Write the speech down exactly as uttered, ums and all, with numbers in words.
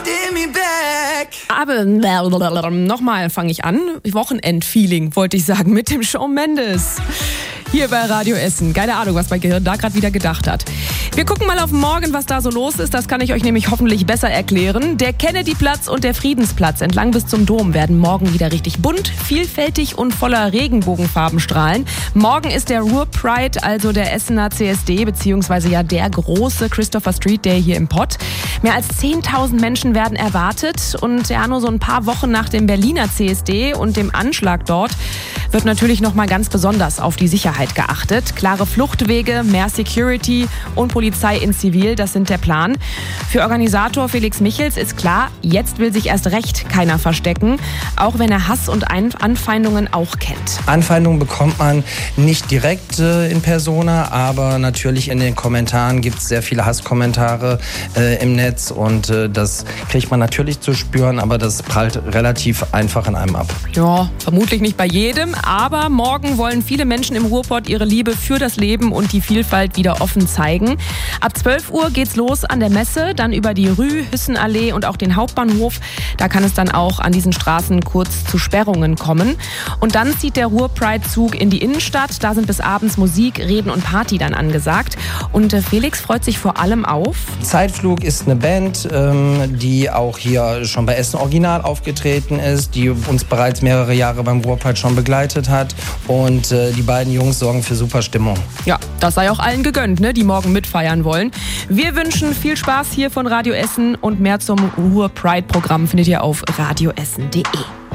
holding me back. Aber nochmal fange ich an. Wochenend-Feeling wollte ich sagen mit dem Shawn Mendes. Hier bei Radio Essen. Keine Ahnung, was mein Gehirn da gerade wieder gedacht hat. Wir gucken mal auf morgen, was da so los ist. Das kann ich euch nämlich hoffentlich besser erklären. Der Kennedyplatz und der Friedensplatz entlang bis zum Dom werden morgen wieder richtig bunt, vielfältig und voller Regenbogenfarbenstrahlen. Morgen ist der Ruhr Pride, also der Essener C S D, beziehungsweise ja der große Christopher Street Day hier im Pott. Mehr als zehntausend Menschen werden erwartet und ja, nur so ein paar Wochen nach dem Berliner C S D und dem Anschlag dort wird natürlich noch mal ganz besonders auf die Sicherheit geachtet. Klare Fluchtwege, mehr Security und Polizei in Zivil, das sind der Plan. Für Organisator Felix Michels ist klar, jetzt will sich erst recht keiner verstecken, auch wenn er Hass und Anfeindungen auch kennt. Anfeindungen bekommt man nicht direkt äh, in Persona, aber natürlich in den Kommentaren gibt es sehr viele Hasskommentare äh, im Netz und äh, das kriegt man natürlich zu spüren, aber das prallt relativ einfach in einem ab. Ja, vermutlich nicht bei jedem, aber morgen wollen viele Menschen im Ruhrpott ihre Liebe für das Leben und die Vielfalt wieder offen zeigen. Ab zwölf Uhr geht's los an der Messe, dann über die Rue, Hüssenallee und auch den Hauptbahnhof. Da kann es dann auch an diesen Straßen kurz zu Sperrungen kommen. Und dann zieht der Ruhr-Pride-Zug in die Innenstadt. Da sind bis abends Musik, Reden und Party dann angesagt. Und Felix freut sich vor allem auf... Zeitflug ist eine Band, ähm, die auch hier schon bei Essen Original aufgetreten ist, die uns bereits mehrere Jahre beim Ruhr-Pride schon begleitet hat. Und äh, die beiden Jungs sorgen für super Stimmung. Ja, das sei auch allen gegönnt, ne, die morgen mitfeiern wollen. Wir wünschen viel Spaß hier von Radio Essen und mehr zum Ruhr-Pride-Programm findet ihr auf radioessen punkt de.